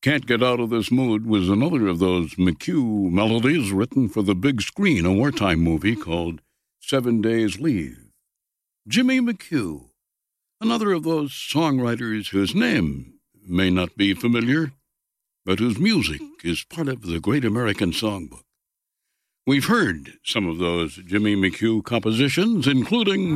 Can't Get Out of This Mood was another of those McHugh melodies written for the big screen, a wartime movie called 7 Days Leave. Jimmy McHugh, another of those songwriters whose name may not be familiar, but whose music is part of the Great American Songbook. We've heard some of those Jimmy McHugh compositions, including